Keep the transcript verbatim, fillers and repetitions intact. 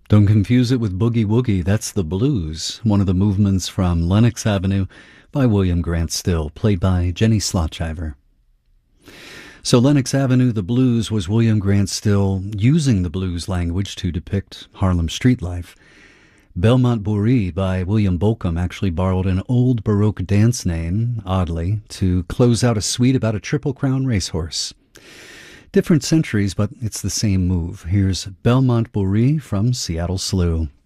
Don't confuse it with Boogie Woogie. That's the blues, one of the movements from Lenox Avenue by William Grant Still, played by Jenny Slotchiver. So Lenox Avenue, the blues, was William Grant Still using the blues language to depict Harlem street life. Belmont Bourrée by William Bolcom actually borrowed an old Baroque dance name, oddly, to close out a suite about a Triple Crown racehorse. Different centuries, but it's the same move. Here's Belmont Bourrée from Seattle Slew.